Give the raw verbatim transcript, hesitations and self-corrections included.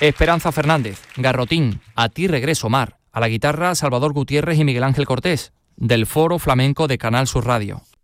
Esperanza Fernández, Garrotín, A ti regreso mar. A la guitarra, Salvador Gutiérrez y Miguel Ángel Cortés, del Foro Flamenco de Canal Sur Radio.